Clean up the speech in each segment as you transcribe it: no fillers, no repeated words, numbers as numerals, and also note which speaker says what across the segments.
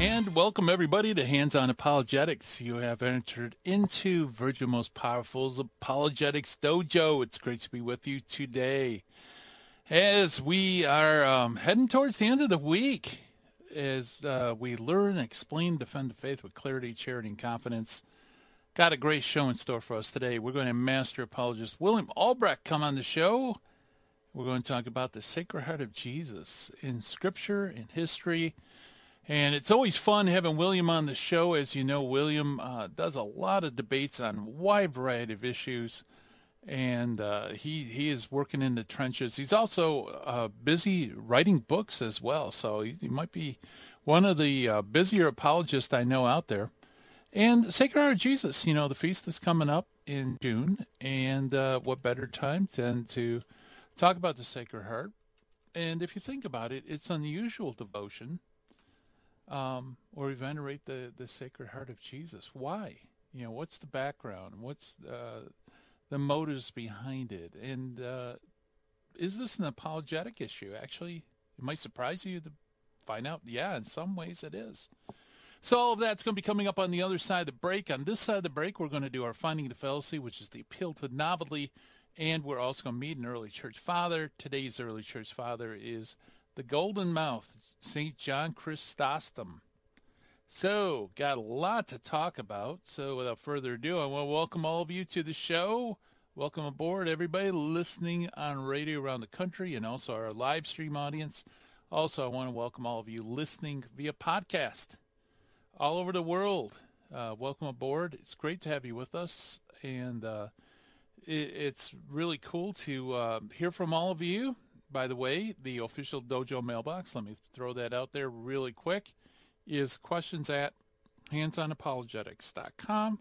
Speaker 1: And welcome everybody to Hands-On Apologetics. You have entered into Virgil Most Powerful's Apologetics Dojo. It's great to be with you today as we are heading towards the end of the week as we learn, explain, defend the faith with clarity, charity, and confidence. Got a great show in store for us today. We're going to have Master Apologist William Albrecht come on the show. We're going to talk about the Sacred Heart of Jesus in Scripture, in history. And it's always fun having William on the show. As you know, William does a lot of debates on a wide variety of issues. And he is working in the trenches. He's also busy writing books as well. So he might be one of the busier apologists I know out there. And the Sacred Heart of Jesus, you know, the feast is coming up in June. And what better time than to talk about the Sacred Heart? And if you think about it, it's an unusual devotion. Or we venerate the Sacred Heart of Jesus. Why? You know, what's the background? What's the motives behind it? And is this an apologetic issue? Actually, it might surprise you to find out, yeah, in some ways it is. So all of that's going to be coming up on the other side of the break. On this side of the break, we're going to do our Finding the Fallacy, which is the appeal to novelty, and we're also going to meet an early church father. Today's early church father is the Golden Mouth, St. John Chrysostom. So, got a lot to talk about. So, without further ado, I want to welcome all of you to the show. Welcome aboard, everybody listening on radio around the country and also our live stream audience. Also, I want to welcome all of you listening via podcast all over the world. Welcome aboard. It's great to have you with us. And it's really cool to hear from all of you. By the way, the official dojo mailbox, let me throw that out there really quick, is questions at handsonapologetics.com.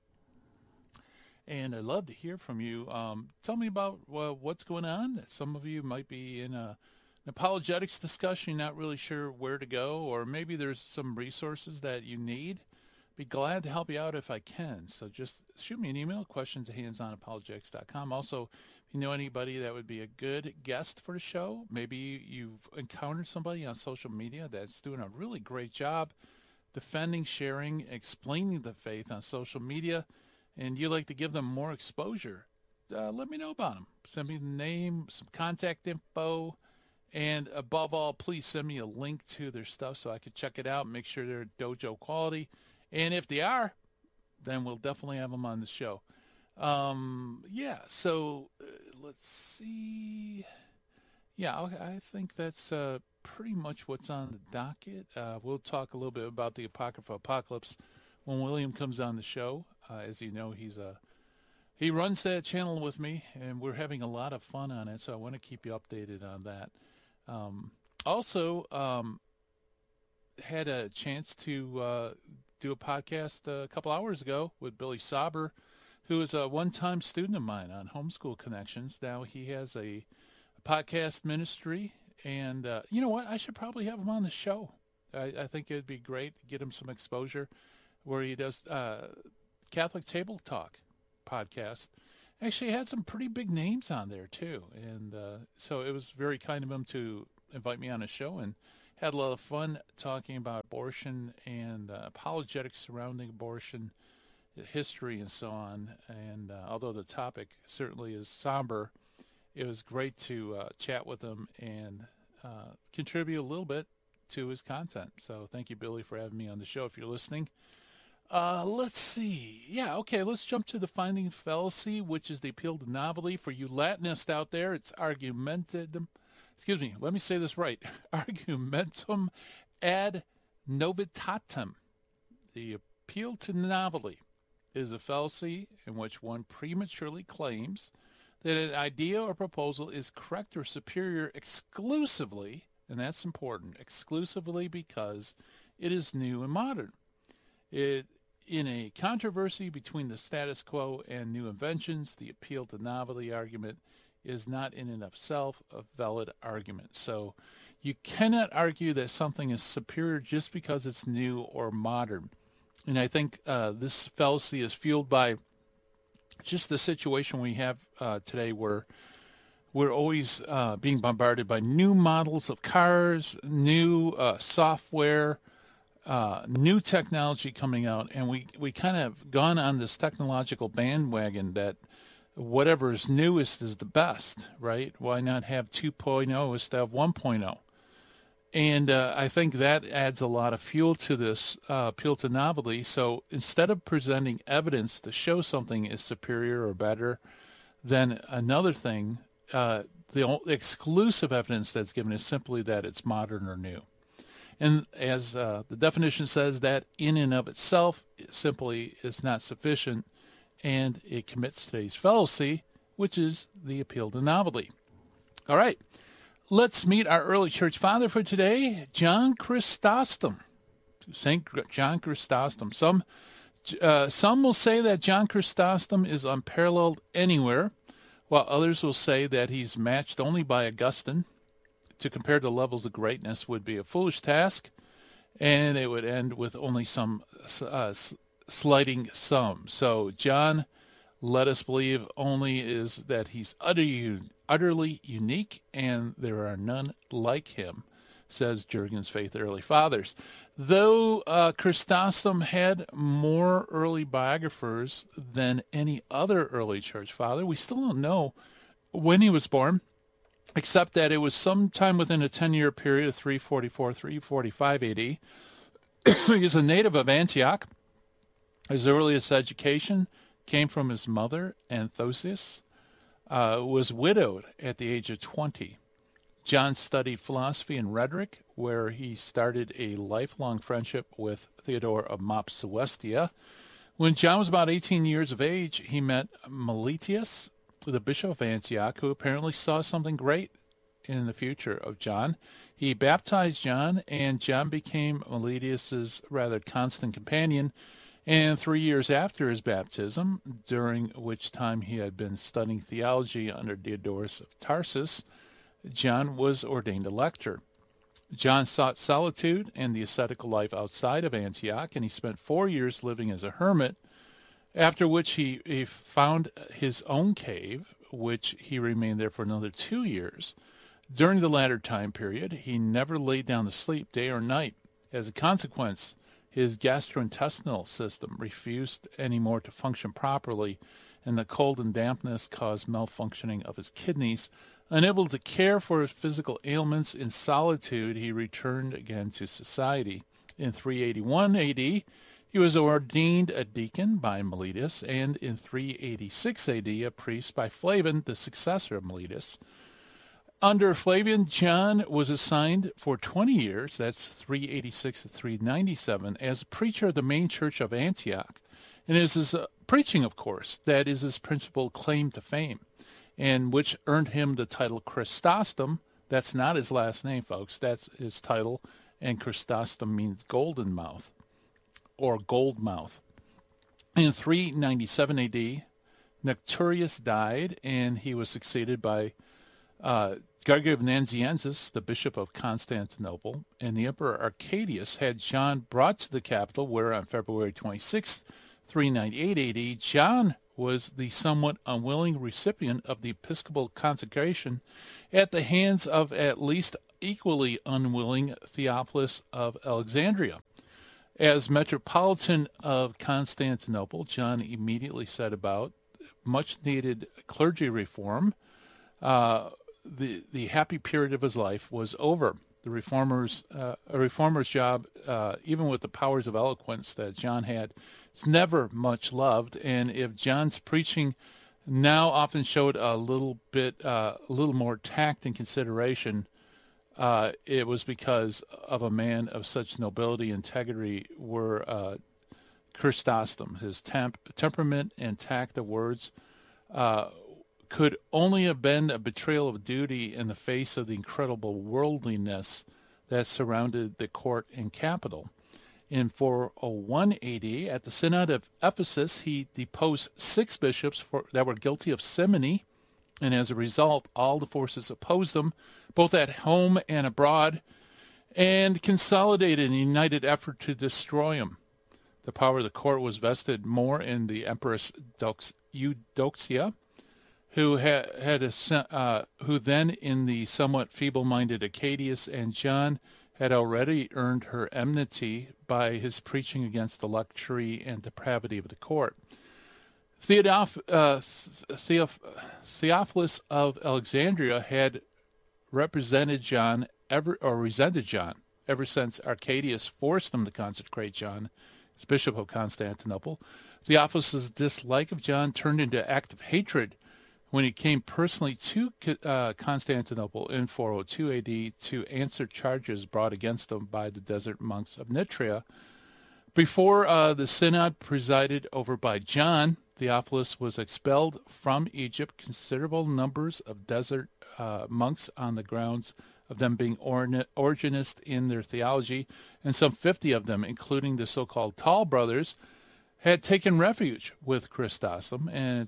Speaker 1: And I'd love to hear from you. Tell me about what's going on. Some of you might be in an apologetics discussion, not really sure where to go, or maybe there's some resources that you need. Be glad to help you out if I can. So just shoot me an email, questions at handsonapologetics.com. Also, you know anybody that would be a good guest for the show, maybe you've encountered somebody on social media that's doing a really great job defending, sharing, explaining the faith on social media, and you like to give them more exposure, let me know about them. Send me the name, some contact info, and above all, please send me a link to their stuff so I can check it out and make sure they're dojo quality. And if they are, then we'll definitely have them on the show. So let's see. Yeah, I think that's pretty much what's on the docket. We'll talk a little bit about the Apocrypha Apocalypse when William comes on the show. As you know, he runs that channel with me, and we're having a lot of fun on it, so I want to keep you updated on that. Also, had a chance to do a podcast a couple hours ago with Billy Sauber, who is a one-time student of mine on Homeschool Connections. Now he has a podcast ministry, and you know what? I should probably have him on the show. I think it'd be great to get him some exposure where he does Catholic Table Talk podcast. Actually had some pretty big names on there too, and so it was very kind of him to invite me on a show, and had a lot of fun talking about abortion and apologetics surrounding abortion, history, and so on. And although the topic certainly is somber, it was great to chat with him and contribute a little bit to his content. So thank you, Billy, for having me on the show if you're listening. Let's see. Yeah, okay, let's jump to the Finding Fallacy, which is the appeal to novelty. For you Latinists out there, it's argumentum. Excuse me, let me say this right. Argumentum ad novitatem. The appeal to novelty is a fallacy in which one prematurely claims that an idea or proposal is correct or superior exclusively, and that's important, exclusively because it is new and modern. In a controversy between the status quo and new inventions, the appeal to novelty argument is not in and of itself a valid argument. So you cannot argue that something is superior just because it's new or modern. And I think this fallacy is fueled by just the situation we have today where we're always being bombarded by new models of cars, new software, new technology coming out, and we kind of gone on this technological bandwagon that whatever is newest is the best, right? Why not have 2.0 instead of 1.0? And I think that adds a lot of fuel to this appeal to novelty. So instead of presenting evidence to show something is superior or better than another thing, the exclusive evidence that's given is simply that it's modern or new. And as the definition says, that in and of itself simply is not sufficient, and it commits today's fallacy, which is the appeal to novelty. All right, let's meet our early church father for today, John Chrysostom. St. John Chrysostom. Some will say that John Chrysostom is unparalleled anywhere, while others will say that he's matched only by Augustine. To compare the levels of greatness would be a foolish task, and it would end with only some slighting some. So John, let us believe, only is that he's utterly unique, and there are none like him, says Jurgen's Faith Early Fathers. Though Chrysostom had more early biographers than any other early church father, we still don't know when he was born, except that it was sometime within a 10-year period of 344-345 AD. He is a native of Antioch. His earliest education came from his mother, Anthosius, was widowed at the age of 20. John studied philosophy and rhetoric, where he started a lifelong friendship with Theodore of Mopsuestia. When John was about 18 years of age, he met Meletius, the bishop of Antioch, who apparently saw something great in the future of John. He baptized John, and John became Meletius's rather constant companion. And 3 years after his baptism, during which time he had been studying theology under Diodorus of Tarsus, John was ordained a lector. John sought solitude and the ascetical life outside of Antioch, and he spent 4 years living as a hermit, after which he found his own cave, which he remained there for another 2 years. During the latter time period, he never laid down to sleep day or night. As a consequence, his gastrointestinal system refused anymore to function properly, and the cold and dampness caused malfunctioning of his kidneys. Unable to care for his physical ailments in solitude, he returned again to society. In 381 AD, he was ordained a deacon by Meletius, and in 386 AD, a priest by Flavian, the successor of Meletius. Under Flavian, John was assigned for 20 years, that's 386 to 397, as a preacher of the main church of Antioch. And it is his preaching, of course, that is his principal claim to fame, and which earned him the title Chrysostom. That's not his last name, folks. That's his title, and Chrysostom means golden mouth, or gold mouth. In 397 AD, Nectarius died, and he was succeeded by Gregory of Nazianzus, the bishop of Constantinople, and the Emperor Arcadius had John brought to the capital, where on February 26, 398 AD, John was the somewhat unwilling recipient of the episcopal consecration at the hands of at least equally unwilling Theophilus of Alexandria. As Metropolitan of Constantinople, John immediately set about much-needed clergy reform. The happy period of his life was over. A reformer's job, even with the powers of eloquence that John had, is never much loved. And if John's preaching now often showed a little more tact and consideration, it was because of a man of such nobility and integrity were Chrysostom. His temperament and tact of words could only have been a betrayal of duty in the face of the incredible worldliness that surrounded the court and capital. In 401 AD, at the Synod of Ephesus, he deposed 6 bishops that were guilty of simony, and as a result, all the forces opposed them, both at home and abroad, and consolidated a united effort to destroy him. The power of the court was vested more in the Empress Eudoxia, who then in the somewhat feeble-minded Arcadius, and John had already earned her enmity by his preaching against the luxury and depravity of the court. Theophilus of Alexandria had resented John ever since Arcadius forced him to consecrate John as Bishop of Constantinople. Theophilus's dislike of John turned into active hatred when he came personally to Constantinople in 402 AD to answer charges brought against him by the desert monks of Nitria. Before the synod presided over by John, Theophilus was expelled from Egypt. Considerable numbers of desert monks on the grounds of them being Origenist in their theology, and some 50 of them, including the so-called Tall Brothers, had taken refuge with Chrysostom,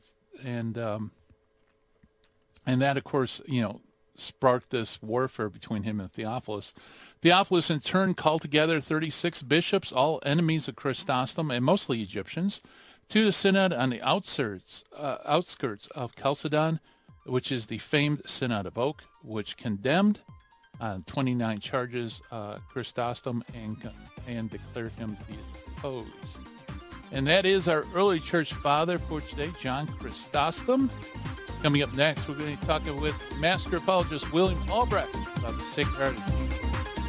Speaker 1: and that, of course, sparked this warfare between him and Theophilus. Theophilus, in turn, called together 36 bishops, all enemies of Chrysostom and mostly Egyptians, to the synod on the outskirts of Chalcedon, which is the famed Synod of Oak, which condemned on 29 charges Chrysostom and declared him to be opposed. And that is our early church father for today, John Chrysostom. Coming up next, we're going to be talking with Master Apologist William Albrecht about the Sacred Heart of Jesus.